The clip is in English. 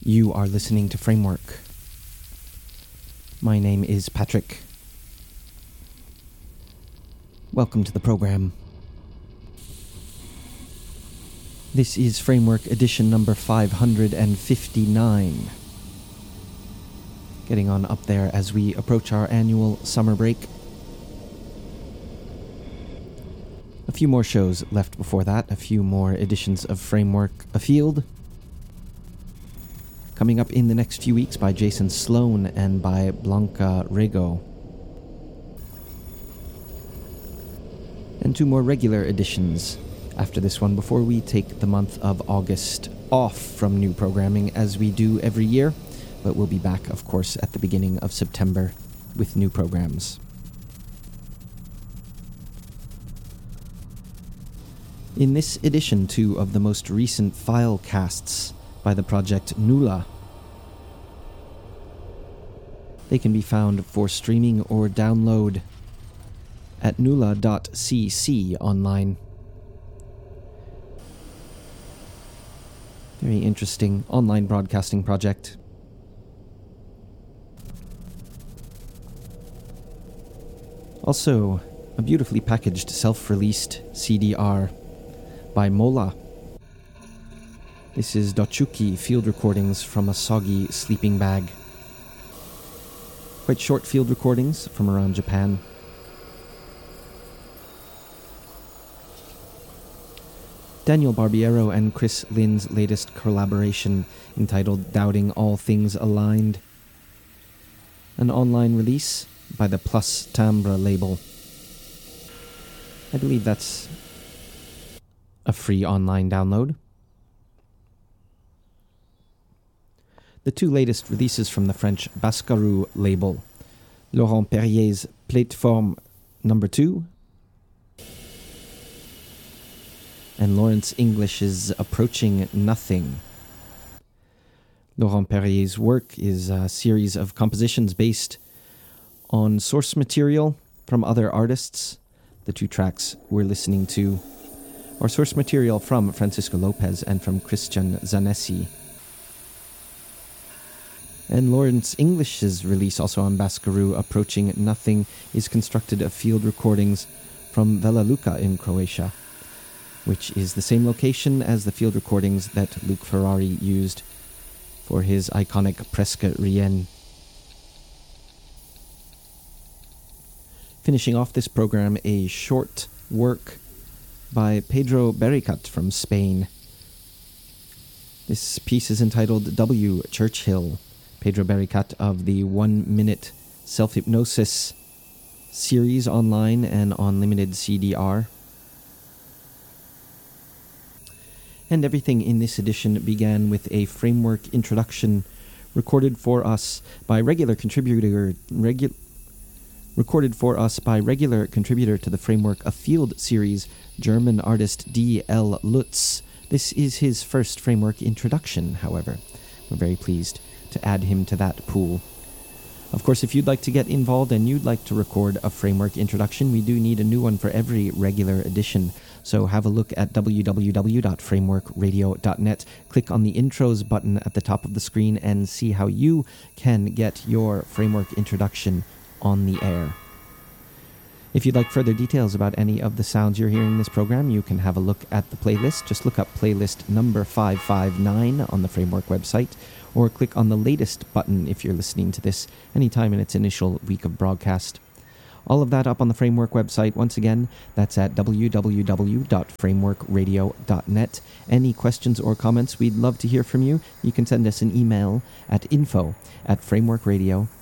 You are listening to Framework. My name is Patrick. Welcome to the program. This is Framework edition number 559. Getting on up there as we approach our annual summer break. A few more shows left before that, a few more editions of Framework Afield. Coming up in the next few weeks by Jason Sloan and by Blanca Rego. And two more regular editions after this one before we take the month of August off from new programming as we do every year, but we'll be back, of course, at the beginning of September with new programs. In this edition, two of the most recent file casts by the project Nula. They can be found for streaming or download at nula.cc online. Very interesting online broadcasting project. Also, a beautifully packaged self-released CDR by Mola. This is Dochuki field recordings from a soggy sleeping bag. Quite short field recordings from around Japan. Daniel Barbiero and Chris Lynn's latest collaboration entitled Doubting All Things Aligned. An online release by the Plus Timbre label. I believe that's a free online download. The two latest releases from the French Bascarou label, Laurent Perrier's Plateforme No. 2 and Lawrence English's Approaching Nothing. Laurent Perrier's work is a series of compositions based on source material from other artists. The two tracks we're listening to are source material from Francisco Lopez and from Christian Zanessi. And Lawrence English's release, also on Bascarou, Approaching Nothing, is constructed of field recordings from Vela Luka in Croatia, which is the same location as the field recordings that Luke Ferrari used for his iconic Presque Rien. Finishing off this program, a short work by Pedro Bericat from Spain. This piece is entitled W. Churchill. Pedro Bericat of the 1 Minute Self-Hypnosis series online and on limited CDR. And everything in this edition began with a framework introduction recorded for us by regular contributor to the Framework Afield series, German artist D.L. Lutz. This is his first framework introduction, however. We're very pleased to add him to that pool. Of course, if you'd like to get involved and you'd like to record a framework introduction, we do need a new one for every regular edition. So have a look at www.frameworkradio.net. Click on the intros button at the top of the screen and see how you can get your framework introduction on the air. If you'd like further details about any of the sounds you're hearing in this program, you can have a look at the playlist. Just look up playlist number 559 on the Framework website, or click on the latest button if you're listening to this anytime in its initial week of broadcast. All of that up on the Framework website. Once again, that's at www.frameworkradio.net. Any questions or comments, we'd love to hear from you. You can send us an email at info@frameworkradio.net.